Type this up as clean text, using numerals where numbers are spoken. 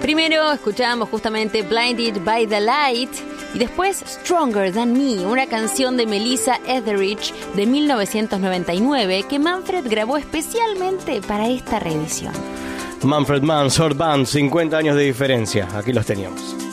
Primero escuchábamos justamente Blinded by the Light y después Stronger Than Me, una canción de Melissa Etheridge de 1999 que Manfred grabó especialmente para esta reedición. Manfred Mann, Short Band, 50 años de diferencia. Aquí los teníamos.